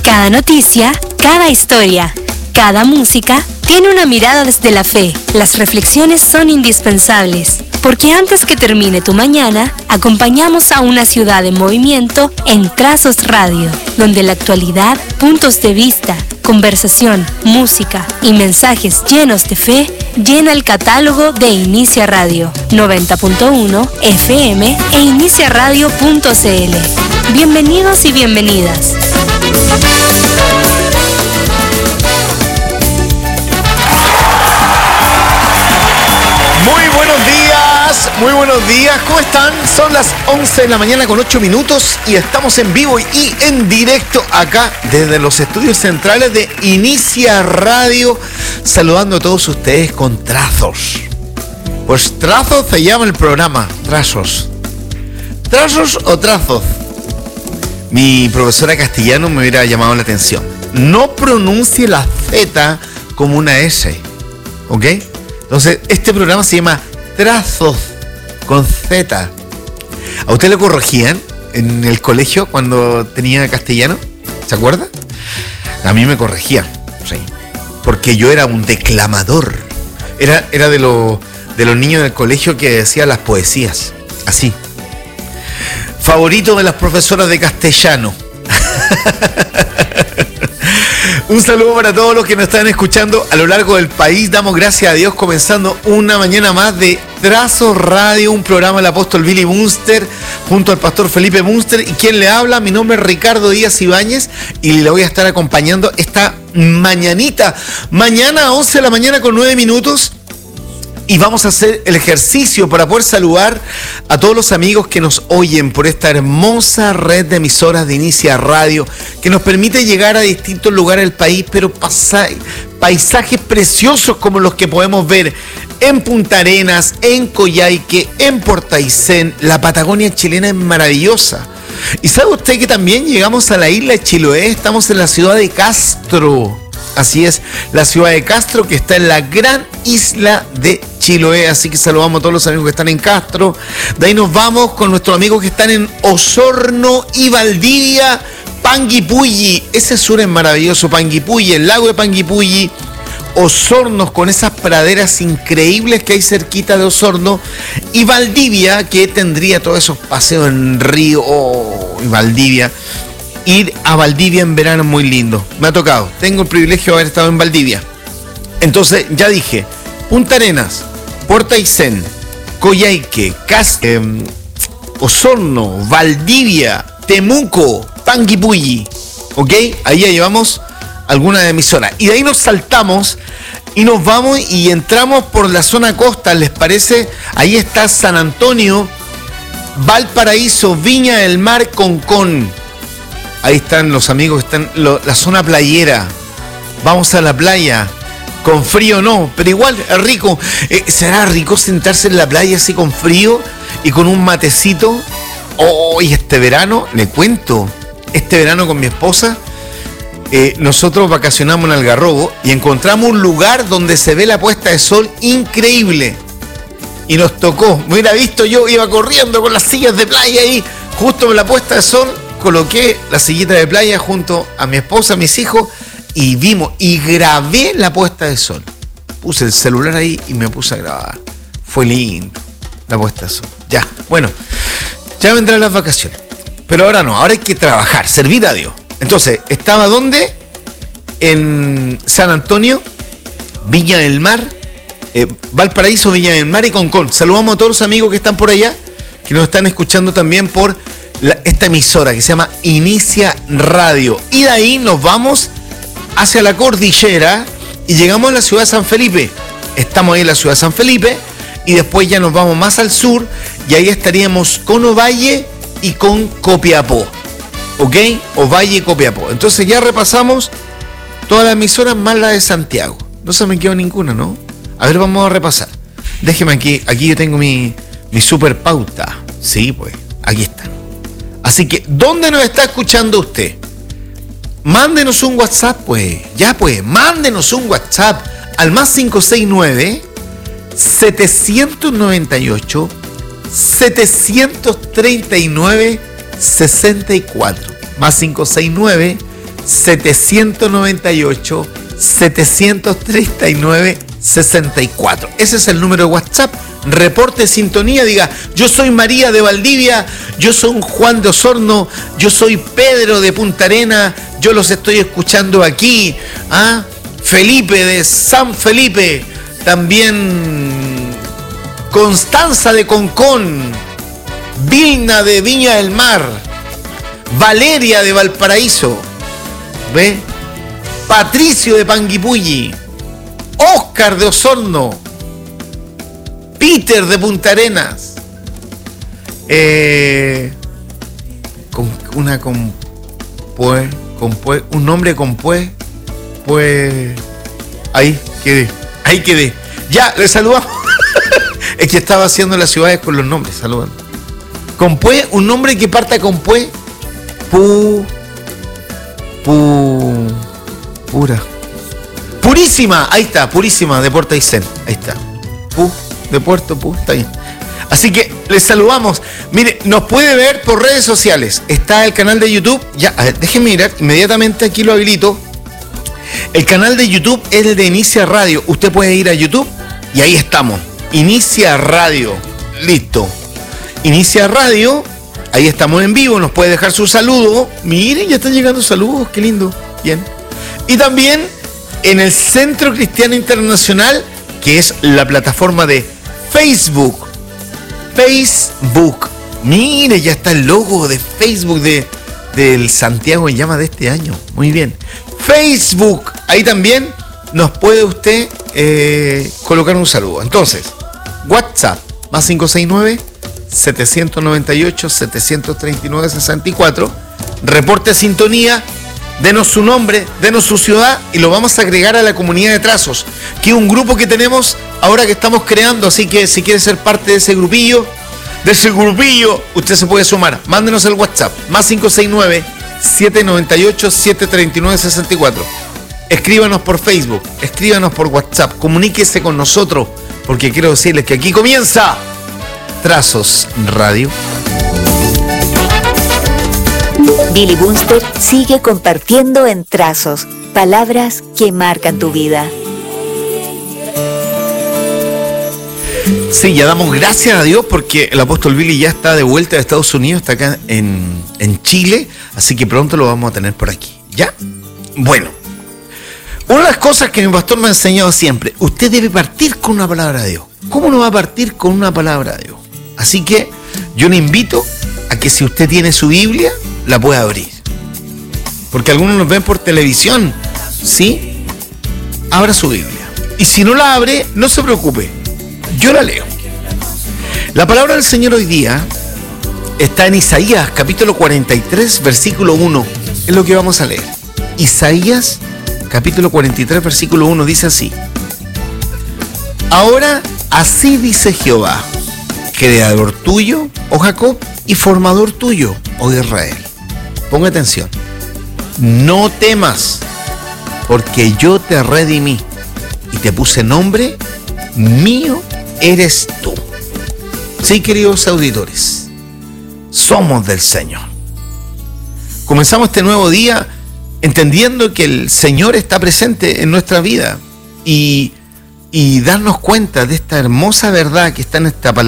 Cada noticia, cada historia, cada música tiene una mirada desde la fe. Las reflexiones son indispensables, porque antes que termine tu mañana, acompañamos a una ciudad en movimiento en Trazos Radio, donde la actualidad, puntos de vista, conversación, música y mensajes llenos de fe llena el catálogo de Inicia Radio 90.1 FM e iniciaradio.cl. Bienvenidos y bienvenidas. Muy buenos días, ¿cómo están? Son las 11 de la mañana con 8 minutos y estamos en vivo y en directo acá desde los estudios centrales de Inicia Radio, saludando a todos ustedes con Trazos. Pues Trazos se llama el programa, Trazos. ¿Trazos o Trazos? Mi profesora castellano me hubiera llamado la atención. No pronuncie la Z como una S, ¿ok? Entonces, este programa se llama Trazos con Z. ¿A usted le corregían en el colegio cuando tenía castellano? ¿Se acuerda? A mí me corregían, sí, porque yo era un declamador. Era de los niños del colegio que decía las poesías, así. Favorito de las profesoras de castellano. Un saludo para todos los que nos están escuchando a lo largo del país. Damos gracias a Dios comenzando una mañana más de Trazos Radio, un programa del apóstol Billy Munster junto al pastor Felipe Munster. ¿Y quién le habla? Mi nombre es Ricardo Díaz Ibáñez y le voy a estar acompañando esta mañanita. Mañana a 11 de la mañana con 9 minutos. Y vamos a hacer el ejercicio para poder saludar a todos los amigos que nos oyen por esta hermosa red de emisoras de Inicia Radio, que nos permite llegar a distintos lugares del país, pero paisajes preciosos como los que podemos ver en Punta Arenas, en Coyhaique, en Puerto Aysén. La Patagonia chilena es maravillosa. ¿Y sabe usted que también llegamos a la isla de Chiloé? Estamos en la ciudad de Castro. Así es, la ciudad de Castro, que está en la gran isla de Chiloé. Así que saludamos a todos los amigos que están en Castro. De ahí nos vamos con nuestros amigos que están en Osorno y Valdivia, Panguipulli. Ese sur es maravilloso, Panguipulli, el lago de Panguipulli, Osorno, con esas praderas increíbles que hay cerquita de Osorno, y Valdivia, que tendría todos esos paseos en río. Y Valdivia. Ir a Valdivia en verano es muy lindo. Me ha tocado. Tengo el privilegio de haber estado en Valdivia. Entonces, ya dije, Punta Arenas, Puerto Aysén, Coyhaique, Osorno, Valdivia, Temuco, Panguipulli. ¿Ok? Ahí ya llevamos algunas emisoras. Y de ahí nos saltamos y nos vamos y entramos por la zona costa, ¿les parece? Ahí está San Antonio, Valparaíso, Viña del Mar, Concón. Ahí están los amigos, están la zona playera. Vamos a la playa. Con frío no, pero igual es rico. ¿Será rico sentarse en la playa así con frío y con un matecito? Y este verano, le cuento, este verano con mi esposa, nosotros vacacionamos en Algarrobo y encontramos un lugar donde se ve la puesta de sol increíble. Y nos tocó, me hubiera visto yo, iba corriendo con las sillas de playa ahí, justo en la puesta de sol. Coloqué la sillita de playa junto a mi esposa, a mis hijos, y vimos y grabé la puesta de sol. Puse el celular ahí y me puse a grabar. Fue lindo la puesta de sol. Ya, bueno, ya vendrán las vacaciones. Pero ahora no, ahora hay que trabajar, servir a Dios. Entonces, ¿estaba dónde? En San Antonio, Viña del Mar, Valparaíso, Viña del Mar y Concón. Saludamos a todos los amigos que están por allá, que nos están escuchando también por esta emisora que se llama Inicia Radio. Y de ahí nos vamos hacia la cordillera y llegamos a la ciudad de San Felipe. Estamos ahí en la ciudad de San Felipe y después ya nos vamos más al sur y ahí estaríamos con Ovalle y con Copiapó. ¿Ok? Ovalle y Copiapó. Entonces ya repasamos todas las emisoras más la de Santiago. No se me quedó ninguna, ¿no? A ver, vamos a repasar. Déjeme aquí yo tengo mi super pauta. Sí, pues, aquí está. Así que, ¿dónde nos está escuchando usted? Mándenos un WhatsApp, pues. Ya, pues, mándenos un WhatsApp al más 569 798 739 64. Más 569 798 739 64. Ese es el número de WhatsApp. Reporte sintonía, diga: yo soy María de Valdivia, yo soy Juan de Osorno, yo soy Pedro de Punta Arenas, yo los estoy escuchando aquí. Felipe de San Felipe, también Constanza de Concón, Vilna de Viña del Mar, Valeria de Valparaíso, ¿ve? Patricio de Panguipulli, Óscar de Osorno, Peter de Punta Arenas, un nombre compuesto, pues ahí quedé. Ya, le saludamos. Es que estaba haciendo las ciudades con los nombres, saludando. Compue, un nombre que parta con pue. Purísima, ahí está, Purísima de Puerto Aysén, ahí está. De Puerto, está bien. Así que les saludamos. Mire, nos puede ver por redes sociales. Está el canal de YouTube. Ya, a ver, déjenme mirar, inmediatamente aquí lo habilito. El canal de YouTube es el de Inicia Radio. Usted puede ir a YouTube y ahí estamos. Inicia Radio. Listo. Inicia Radio. Ahí estamos en vivo. Nos puede dejar su saludo. Miren, ya están llegando saludos. Qué lindo. Bien. Y también en el Centro Cristiano Internacional, que es la plataforma de Facebook. Mire, ya está el logo de Facebook del Santiago en Llama de este año. Muy bien. Facebook. Ahí también nos puede usted colocar un saludo. Entonces, WhatsApp, más 569-798-739-64. Reporte sintonía. Denos su nombre, denos su ciudad y lo vamos a agregar a la comunidad de Trazos, que es un grupo que tenemos ahora que estamos creando. Así que si quiere ser parte de ese grupillo, usted se puede sumar. Mándenos el WhatsApp, más 569-798-739-64. Escríbanos por Facebook, escríbanos por WhatsApp, comuníquese con nosotros, porque quiero decirles que aquí comienza Trazos Radio. Billy Bunster sigue compartiendo en Trazos, palabras que marcan tu vida. Sí, ya damos gracias a Dios porque el apóstol Billy ya está de vuelta de Estados Unidos, está acá en Chile, así que pronto lo vamos a tener por aquí. ¿Ya? Bueno, una de las cosas que mi pastor me ha enseñado siempre: usted debe partir con una palabra de Dios. ¿Cómo no va a partir con una palabra de Dios? Así que yo le invito a que, si usted tiene su Biblia, la pueda abrir. Porque algunos nos ven por televisión, ¿sí? Abra su Biblia. Y si no la abre, no se preocupe, yo la leo. La palabra del Señor hoy día está en Isaías, capítulo 43, versículo 1. Es lo que vamos a leer. Isaías, capítulo 43, versículo 1, dice así: ahora así dice Jehová, creador tuyo, oh Jacob, y formador tuyo, oh Israel. Ponga atención. No temas, porque yo te redimí y te puse nombre, mío eres tú. Sí, queridos auditores, somos del Señor. Comenzamos este nuevo día entendiendo que el Señor está presente en nuestra vida y darnos cuenta de esta hermosa verdad que está en esta palabra.